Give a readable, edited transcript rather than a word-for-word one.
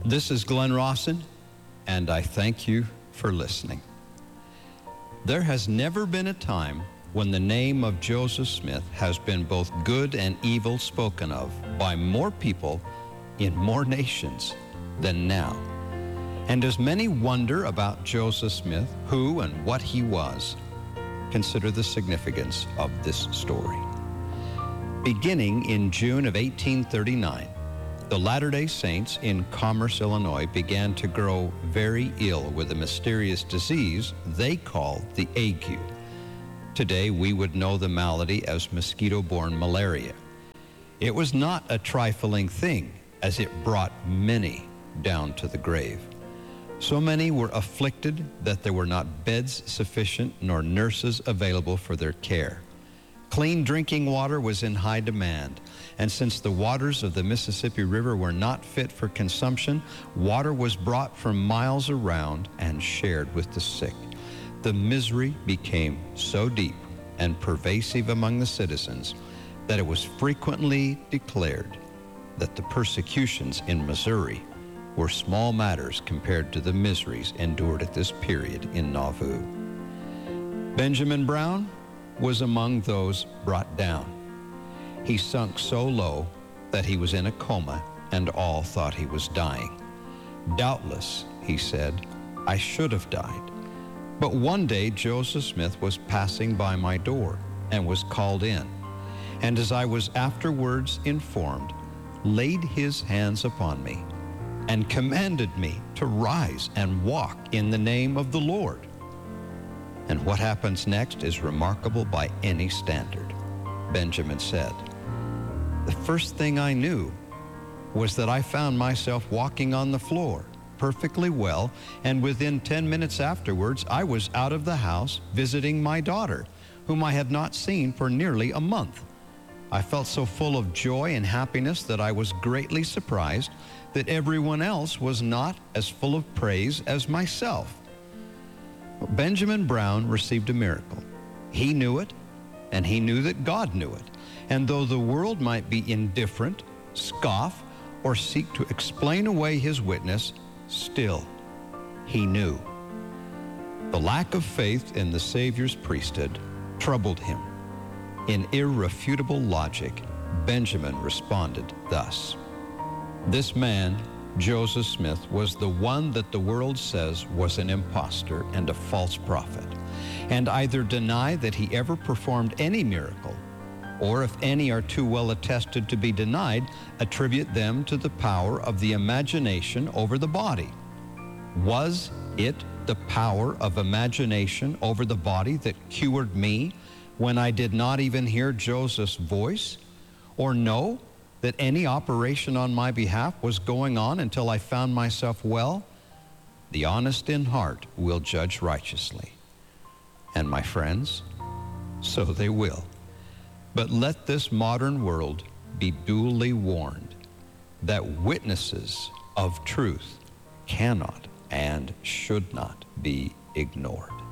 This is Glenn Rawson, and I thank you for listening. There has never been a time when the name of Joseph Smith has been both good and evil spoken of by more people in more nations than now. And as many wonder about Joseph Smith, who and what he was, consider the significance of this story. Beginning in June of 1839, the Latter-day Saints in Commerce, Illinois, began to grow very ill with a mysterious disease they called the ague. Today, we would know the malady as mosquito-borne malaria. It was not a trifling thing, as it brought many down to the grave. So many were afflicted that there were not beds sufficient nor nurses available for their care. Clean drinking water was in high demand, and since the waters of the Mississippi River were not fit for consumption, water was brought from miles around and shared with the sick. The misery became so deep and pervasive among the citizens that it was frequently declared that the persecutions in Missouri were small matters compared to the miseries endured at this period in Nauvoo. Benjamin Brown was among those brought down. He sunk so low that he was in a coma, and all thought he was dying. Doubtless, he said, I should have died. But one day Joseph Smith was passing by my door and was called in, and as I was afterwards informed, laid his hands upon me and commanded me to rise and walk in the name of the Lord. And what happens next is remarkable by any standard. Benjamin said, the first thing I knew was that I found myself walking on the floor perfectly well, and within 10 minutes afterwards, I was out of the house visiting my daughter, whom I had not seen for nearly a month. I felt so full of joy and happiness that I was greatly surprised that everyone else was not as full of praise as myself. Benjamin Brown received a miracle. He knew it, and he knew that God knew it. And though the world might be indifferent, scoff, or seek to explain away his witness, still he knew. The lack of faith in the Savior's priesthood troubled him. In irrefutable logic, Benjamin responded thus. This man, Joseph Smith, was the one that the world says was an impostor and a false prophet, and either deny that he ever performed any miracle, or if any are too well attested to be denied, attribute them to the power of the imagination over the body. Was it the power of imagination over the body that cured me when I did not even hear Joseph's voice, or know that any operation on my behalf was going on until I found myself well? The honest in heart will judge righteously. And my friends, so they will. But let this modern world be duly warned that witnesses of truth cannot and should not be ignored.